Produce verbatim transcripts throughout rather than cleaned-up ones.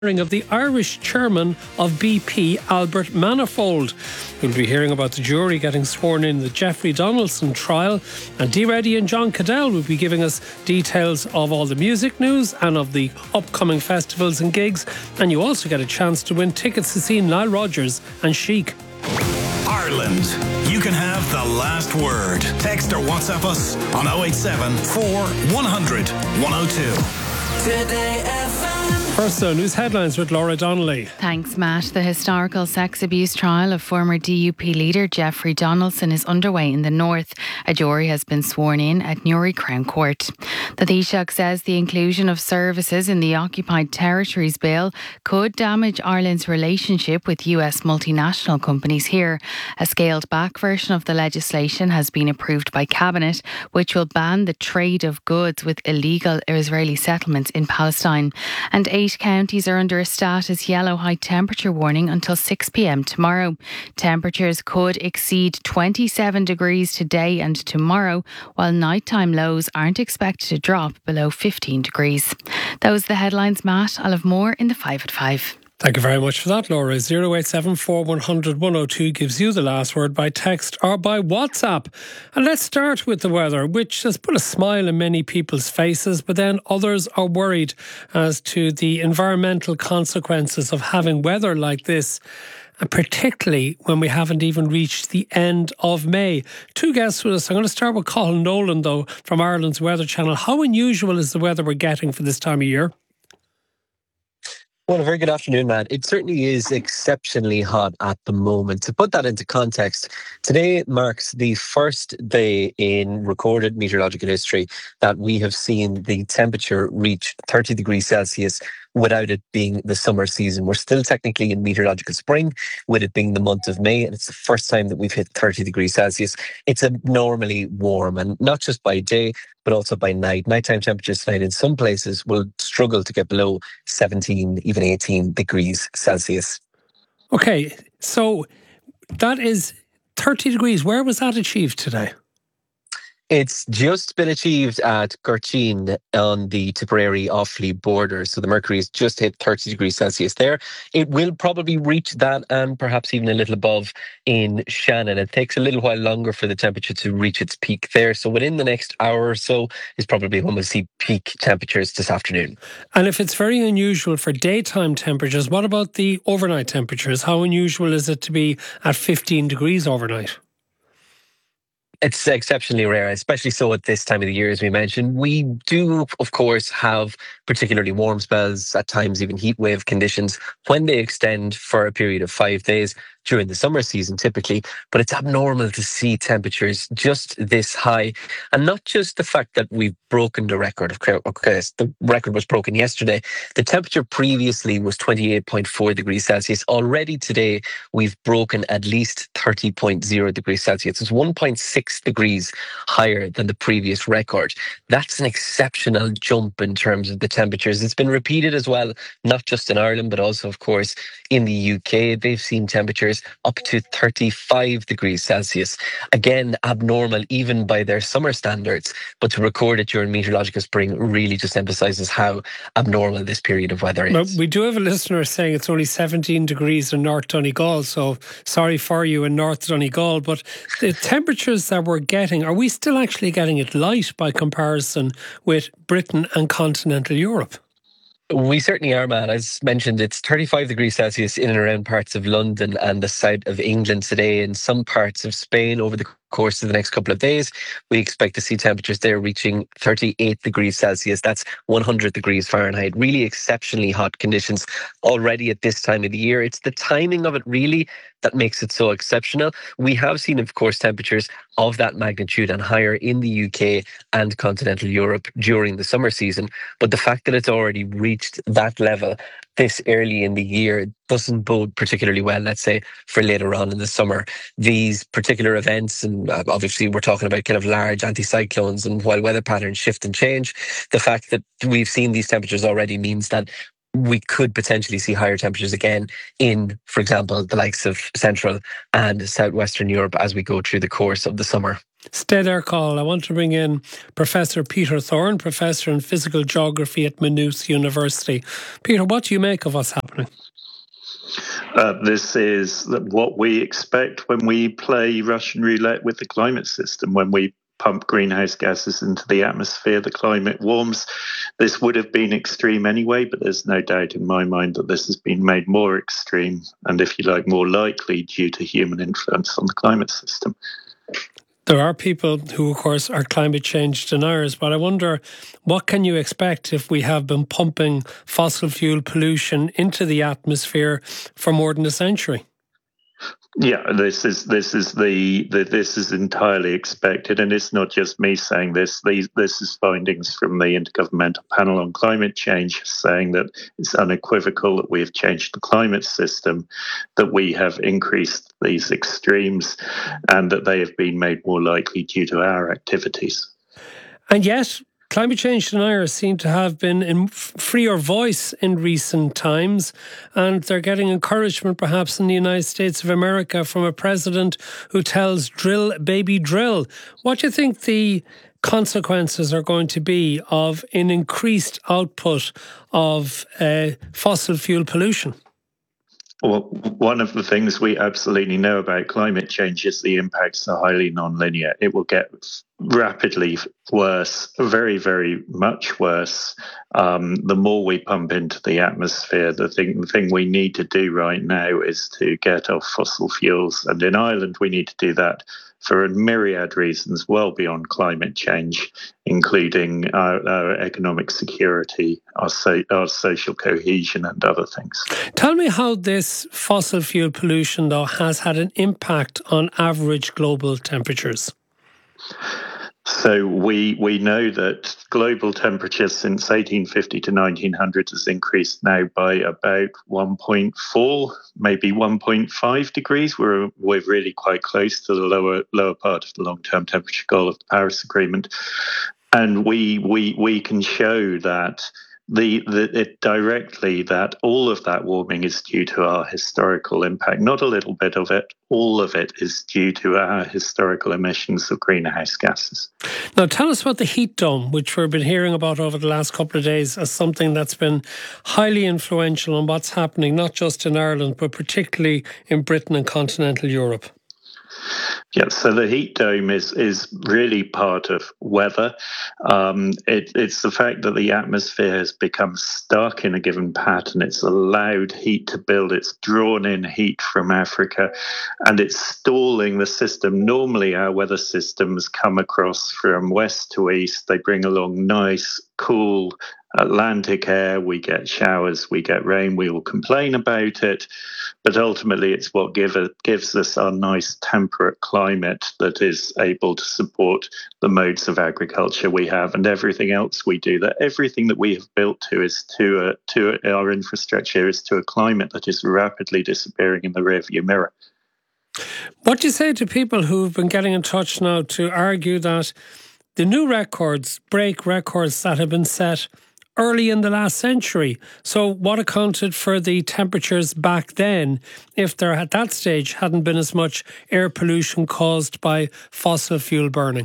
of the Irish chairman of B P, Albert Manifold. We'll be hearing about the jury getting sworn in the Jeffrey Donaldson trial, and Dee Reddy and John Cadell will be giving us details of all the music news and of the upcoming festivals and gigs. And you also get a chance to win tickets to see Nile Rodgers and Chic. Ireland, you can have the last word. Text or WhatsApp us on oh eight seven, four, one hundred, one oh two. Today F M. First, though, news headlines with Laura Donnelly. Thanks, Matt. The historical sex abuse trial of former D U P leader Jeffrey Donaldson is underway in the north. A jury has been sworn in at Newry Crown Court. The Taoiseach says the inclusion of services in the Occupied Territories Bill could damage Ireland's relationship with U S multinational companies here. A scaled-back version of the legislation has been approved by Cabinet, which will ban the trade of goods with illegal Israeli settlements in Palestine. And Eight counties are under a status yellow high temperature warning until six p m tomorrow. Temperatures could exceed twenty-seven degrees today and tomorrow, while nighttime lows aren't expected to drop below fifteen degrees. Those are the headlines, Matt. I'll have more in the five at five. Thank you very much for that, Laura. oh eight seven four, one hundred, one oh two gives you the last word by text or by WhatsApp. And let's start with the weather, which has put a smile in many people's faces, but then others are worried as to the environmental consequences of having weather like this, and particularly when we haven't even reached the end of May. Two guests with us. I'm going to start with Colin Nolan, though, from Ireland's Weather Channel. How unusual is the weather we're getting for this time of year? Well, a very good afternoon, Matt. It certainly is exceptionally hot at the moment. To put that into context, today marks the first day in recorded meteorological history that we have seen the temperature reach thirty degrees Celsius without it being the summer season. We're still technically in meteorological spring, with it being the month of May, and it's the first time that we've hit thirty degrees Celsius. It's abnormally warm, and not just by day, but also by night. Nighttime temperatures tonight in some places will struggle to get below seventeen, even eighteen degrees Celsius. Okay, so that is thirty degrees. Where was that achieved today? It's just been achieved at Gurteen on the Tipperary-Offaly border. So the mercury has just hit thirty degrees Celsius there. It will probably reach that and perhaps even a little above in Shannon. It takes a little while longer for the temperature to reach its peak there. So within the next hour or so is probably when we'll see peak temperatures this afternoon. And if it's very unusual for daytime temperatures, what about the overnight temperatures? How unusual is it to be at fifteen degrees overnight? It's exceptionally rare, especially so at this time of the year, as we mentioned. We do, of course, have particularly warm spells, at times even heat wave conditions, when they extend for a period of five days during the summer season, typically. But it's abnormal to see temperatures just this high. And not just the fact that we've broken the record. Okay, the record was broken yesterday. The temperature previously was twenty-eight point four degrees Celsius. Already today, we've broken at least thirty point oh degrees Celsius. It's one point six degrees higher than the previous record. That's an exceptional jump in terms of the temperatures. It's been repeated as well, not just in Ireland, but also, of course, in the U K. They've seen temperatures up to thirty-five degrees Celsius. Again, abnormal even by their summer standards, but to record it during meteorological spring really just emphasises how abnormal this period of weather is. Well, we do have a listener saying it's only seventeen degrees in North Donegal, so sorry for you in North Donegal, but the temperatures that we're getting, are we still actually getting it light by comparison with Britain and continental Europe? We certainly are, man. As mentioned, it's thirty-five degrees Celsius in and around parts of London and the south of England today. In some parts of Spain over the course of the next couple of days, we expect to see temperatures there reaching thirty-eight degrees Celsius. That's one hundred degrees Fahrenheit. Really exceptionally hot conditions already at this time of the year. It's the timing of it really that makes it so exceptional. We have seen, of course, temperatures of that magnitude and higher in the U K and continental Europe during the summer season. But the fact that it's already reached that level this early in the year doesn't bode particularly well, let's say, for later on in the summer. These particular events, and obviously we're talking about kind of large anticyclones, and while weather patterns shift and change, the fact that we've seen these temperatures already means that we could potentially see higher temperatures again in, for example, the likes of Central and Southwestern Europe as we go through the course of the summer. Stay there, Carl. I want to bring in Professor Peter Thorne, Professor in Physical Geography at Maynooth University. Peter, what do you make of what's happening? Uh, this is what we expect when we play Russian roulette with the climate system. When we pump greenhouse gases into the atmosphere, the climate warms. This would have been extreme anyway, but there's no doubt in my mind that this has been made more extreme and, if you like, more likely due to human influence on the climate system. There are people who, of course, are climate change deniers, but I wonder, what can you expect if we have been pumping fossil fuel pollution into the atmosphere for more than a century? Yeah, this is this is the, the this is entirely expected, and it's not just me saying this. These this is findings from the Intergovernmental Panel on Climate Change, saying that it's unequivocal that we have changed the climate system, that we have increased these extremes, and that they have been made more likely due to our activities. And yet, climate change deniers seem to have been in freer voice in recent times, and they're getting encouragement perhaps in the United States of America from a president who tells drill, baby, drill. What do you think the consequences are going to be of an increased output of uh, fossil fuel pollution? Well, one of the things we absolutely know about climate change is the impacts are highly nonlinear. It will get rapidly worse, very, very much worse. Um, the more we pump into the atmosphere, the thing, the thing we need to do right now is to get off fossil fuels. And in Ireland, we need to do that for a myriad reasons well beyond climate change, including our, our economic security, our, so, our social cohesion and other things. Tell me how this fossil fuel pollution, though, has had an impact on average global temperatures. So we we know that global temperature since eighteen fifty to nineteen hundred has increased now by about one point four, maybe one point five degrees. We're we're really quite close to the lower lower part of the long-term temperature goal of the Paris Agreement, and we we we can show that the, the it directly that all of that warming is due to our historical impact. Not a little bit of it. All of it is due to our historical emissions of greenhouse gases. Now, tell us about the heat dome, which we've been hearing about over the last couple of days as something that's been highly influential on what's happening, not just in Ireland, but particularly in Britain and continental Europe. Yeah, so the heat dome is is really part of weather. Um, it, it's the fact that the atmosphere has become stuck in a given pattern. It's allowed heat to build. It's drawn in heat from Africa, and it's stalling the system. Normally, our weather systems come across from west to east. They bring along nice, cool Atlantic air. We get showers, we get rain. We will complain about it, but ultimately it's what give it, gives us our nice temperate climate that is able to support the modes of agriculture we have and everything else we do. That everything that we have built to is to a, to a, our infrastructure is to a climate that is rapidly disappearing in the rearview mirror. What do you say to people who've been getting in touch now to argue that the new records break records that have been set early in the last century? So what accounted for the temperatures back then if there at that stage hadn't been as much air pollution caused by fossil fuel burning?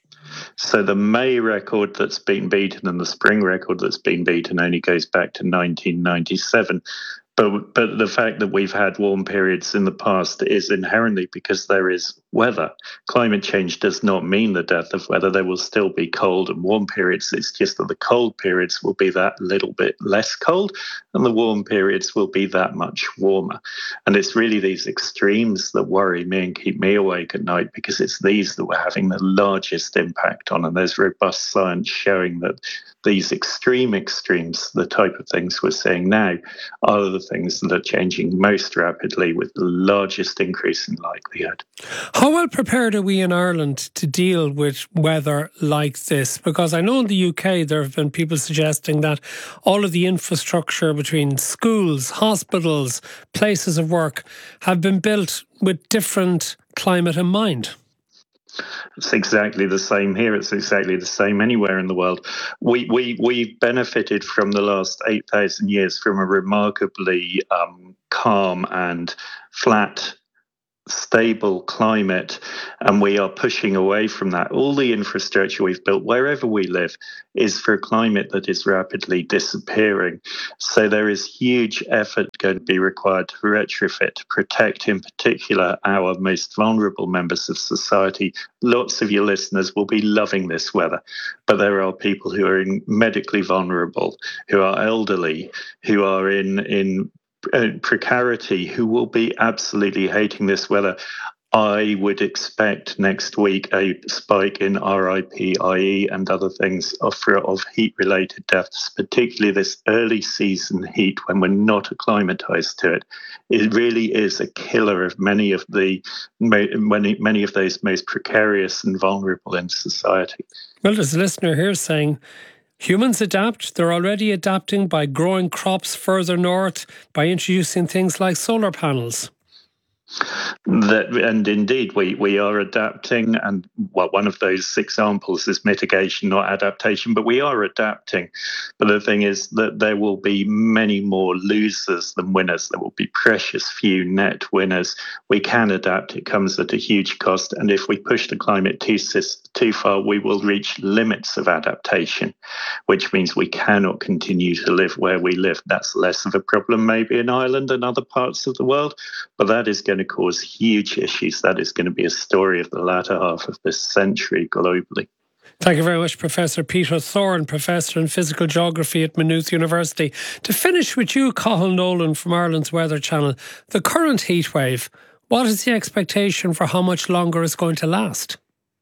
So the May record that's been beaten and the spring record that's been beaten only goes back to nineteen ninety-seven. But, but the fact that we've had warm periods in the past is inherently because there is weather. Climate change does not mean the death of weather. There will still be cold and warm periods. It's just that the cold periods will be that little bit less cold and the warm periods will be that much warmer. And it's really these extremes that worry me and keep me awake at night, because it's these that we're having the largest impact on. And there's robust science showing that these extreme extremes, the type of things we're seeing now, are the things that are changing most rapidly with the largest increase in likelihood. How well prepared are we in Ireland to deal with weather like this? Because I know in the U K there have been people suggesting that all of the infrastructure between schools, hospitals, places of work have been built with different climate in mind. It's exactly the same here. It's exactly the same anywhere in the world. We we we've benefited from the last eight thousand years from a remarkably um, calm and flat stable climate, and we are pushing away from that. All the infrastructure we've built wherever we live is for a climate that is rapidly disappearing. So there is huge effort going to be required to retrofit, to protect in particular our most vulnerable members of society. Lots of your listeners will be loving this weather, but there are people who are in medically vulnerable, who are elderly, who are in in Uh, precarity, who will be absolutely hating this weather. I would expect next week a spike in R I P I E and other things of, of heat-related deaths, particularly this early season heat when we're not acclimatized to it. It really is a killer of many of the many many of those most precarious and vulnerable in society. Well, there's a listener here saying, humans adapt. They're already adapting by growing crops further north, by introducing things like solar panels. That, and indeed, we, we are adapting, and well, one of those examples is mitigation, not adaptation, but we are adapting. But the thing is that there will be many more losers than winners. There will be precious few net winners. We can adapt. It comes at a huge cost, and if we push the climate too, too far, we will reach limits of adaptation, which means we cannot continue to live where we live. That's less of a problem maybe in Ireland and other parts of the world, but that is going to cause huge issues. That is going to be a story of the latter half of this century globally. Thank you very much, Professor Peter Thorne, Professor in Physical Geography at Maynooth University. To finish with you, Cathal Nolan from Ireland's Weather Channel, the current heatwave, what is the expectation for how much longer it's going to last?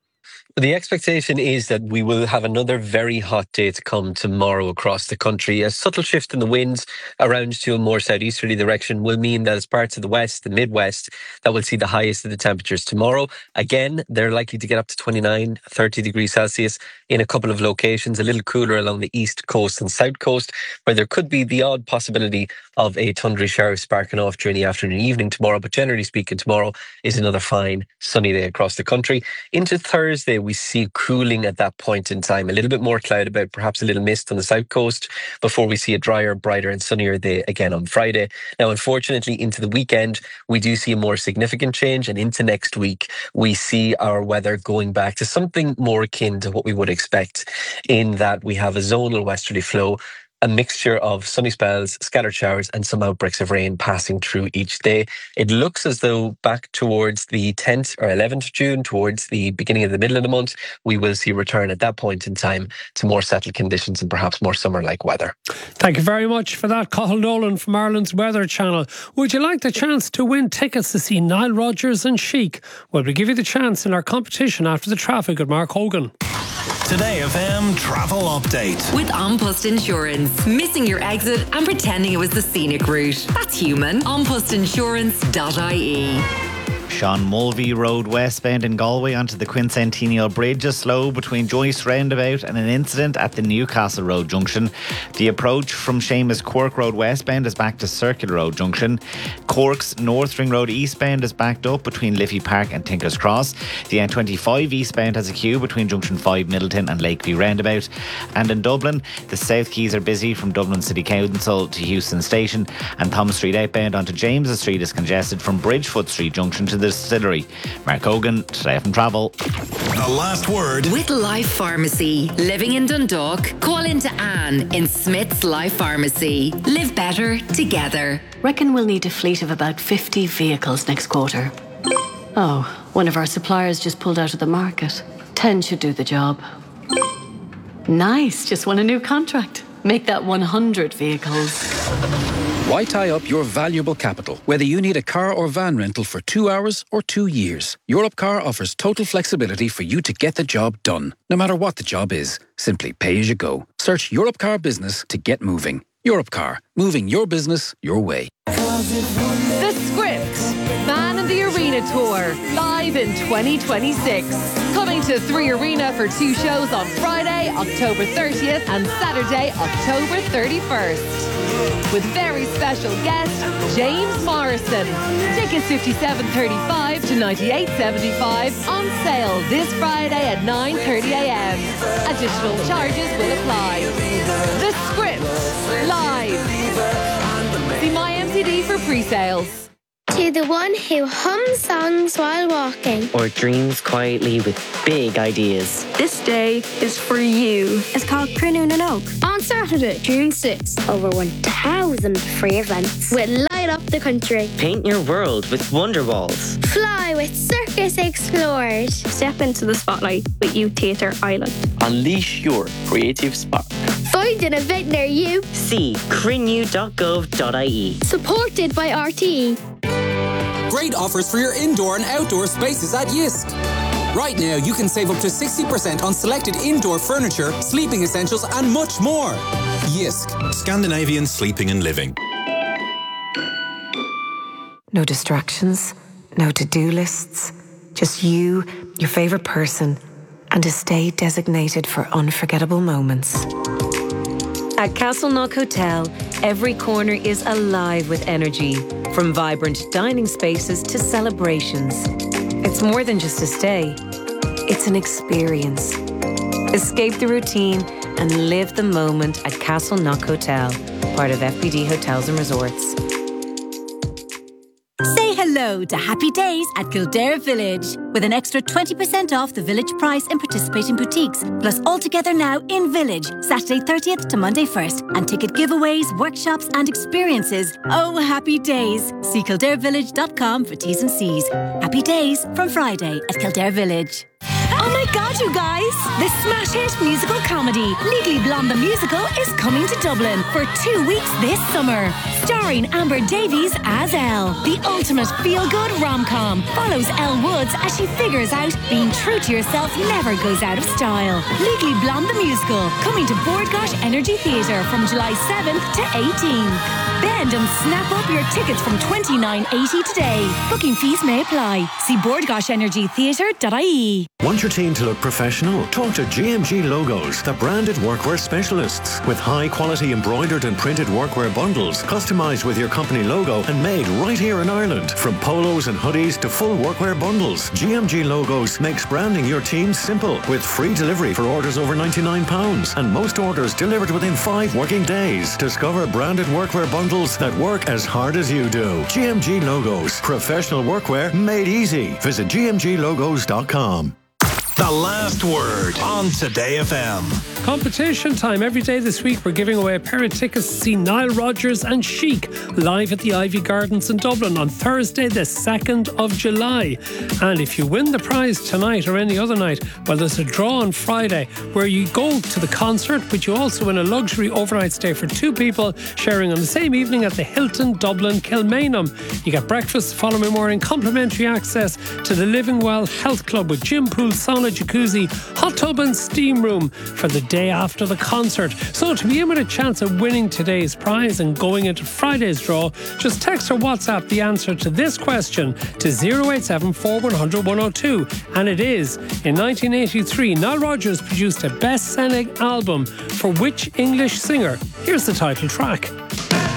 The expectation is that we will have another very hot day to come tomorrow across the country. A subtle shift in the winds around to a more southeasterly direction will mean that as parts of the west, the Midwest, that will see the highest of the temperatures tomorrow. Again, they're likely to get up to twenty-nine, thirty degrees Celsius in a couple of locations, a little cooler along the east coast and south coast, where there could be the odd possibility of a thundery shower sparking off during the afternoon and evening tomorrow. But generally speaking, tomorrow is another fine sunny day across the country. Into Thursday, we see cooling at that point in time. A little bit more cloud about, perhaps a little mist on the south coast before we see a drier, brighter and sunnier day again on Friday. Now, unfortunately, into the weekend, we do see a more significant change, and into next week, we see our weather going back to something more akin to what we would expect, in that we have a zonal westerly flow, a mixture of sunny spells, scattered showers and some outbreaks of rain passing through each day. It looks as though back towards the tenth or eleventh of June, towards the beginning of the middle of the month, we will see return at that point in time to more settled conditions and perhaps more summer-like weather. Thank you very much for that, Cathal Nolan from Ireland's Weather Channel. Would you like the chance to win tickets to see Nile Rodgers and Chic? Well, we give you the chance in our competition after the traffic with Mark Hogan. Today F M Travel Update. With An Post Insurance. Missing your exit and pretending it was the scenic route. That's human. an post insurance dot I E. Sean Mulvey Road westbound in Galway onto the Quincentennial Bridge is slow between Joyce Roundabout and an incident at the Newcastle Road junction. The approach from Seamus Cork Road westbound is back to Circular Road junction. Cork's North Ring Road eastbound is backed up between Liffey Park and Tinker's Cross. The N twenty-five eastbound has a queue between Junction five Middleton and Lakeview Roundabout. And in Dublin, the South Quays are busy from Dublin City Council to Houston Station, and Thomas Street outbound onto James's Street is congested from Bridgefoot Street junction to the Distillery. Mark Hogan, Today F M Travel. The last word. With Life Pharmacy. Living in Dundalk, call into Anne in Smith's Life Pharmacy. Live better together. Reckon we'll need a fleet of about fifty vehicles next quarter. Oh, one of our suppliers just pulled out of the market. ten should do the job. Nice, just won a new contract. Make that one hundred vehicles. Why tie up your valuable capital, whether you need a car or van rental for two hours or two years? Europcar offers total flexibility for you to get the job done, no matter what the job is. Simply pay as you go. Search Europcar Business to get moving. Europcar, moving your business your way. The Script, Man in the Arena Tour, live in twenty twenty-six. Coming to Three Arena for two shows on Friday, October thirtieth and Saturday, October thirty-first. With very special guest, James Morrison. Tickets fifty-seven thirty-five to ninety-eight seventy-five on sale this Friday at nine thirty a m. Additional charges will apply. The Script, live. See My M C D for pre-sales. To the one who hums songs while walking. Or dreams quietly with big ideas. This day is for you. It's called Crunoon and Oak. On Saturday, June sixth, over one thousand free events will light up the country. Paint your world with Wonder Walls. Fly with Circus Explorers. Step into the spotlight with Youth Theatre Ireland. Unleash your creative spark. Find an event near you. See crinew dot gov dot I E. Supported by R T E. Great offers for your indoor and outdoor spaces at Jysk. Right now, you can save up to sixty percent on selected indoor furniture, sleeping essentials, and much more. Jysk. Scandinavian sleeping and living. No distractions, no to-do lists. Just you, your favourite person, and a stay designated for unforgettable moments. At Castleknock Hotel, every corner is alive with energy, from vibrant dining spaces to celebrations. It's more than just a stay. It's an experience. Escape the routine and live the moment at Castleknock Hotel, part of F B D Hotels and Resorts. Say hello to Happy Days at Kildare Village with an extra twenty percent off the village price in participating boutiques, plus all together now in Village, Saturday thirtieth to Monday first, and ticket giveaways, workshops and experiences. Oh, happy days. See kildare village dot com for T's and C's. Happy Days from Friday at Kildare Village. Oh my God, you guys! The smash hit musical comedy Legally Blonde the Musical is coming to Dublin for two weeks this summer. Starring Amber Davies as Elle. The ultimate feel-good rom-com follows Elle Woods as she figures out being true to yourself never goes out of style. Legally Blonde the Musical, coming to Bord Gáis Energy Theatre from July seventh to eighteenth. Bend and snap up your tickets from twenty-nine eighty today. Booking fees may apply. See bord gáis energy theatre dot I E. Want your team to look professional? Talk to G M G Logos, the branded workwear specialists. With high-quality embroidered and printed workwear bundles, customised with your company logo and made right here in Ireland. From polos and hoodies to full workwear bundles, G M G Logos makes branding your team simple, with free delivery for orders over ninety-nine pounds, and most orders delivered within five working days. Discover branded workwear bundles that work as hard as you do. G M G Logos, professional workwear made easy. Visit g m g logos dot com. The last word on Today F M. Competition time. Every day this week we're giving away a pair of tickets to see Nile Rodgers and Chic live at the Ivy Gardens in Dublin on Thursday the second of July. And if you win the prize tonight or any other night, well, there's a draw on Friday where you go to the concert, but you also win a luxury overnight stay for two people sharing on the same evening at the Hilton Dublin Kilmainham. You get breakfast the following morning, complimentary access to the Living Well Health Club with gym, pool, sauna, jacuzzi, hot tub and steam room for the day after the concert. So to be in with a chance of winning today's prize and going into Friday's draw, just text or WhatsApp the answer to this question to zero eight seven four one zero zero one zero two. And it is, in nineteen eighty-three, Nile Rodgers produced a best-selling album for which English singer? Here's the title track.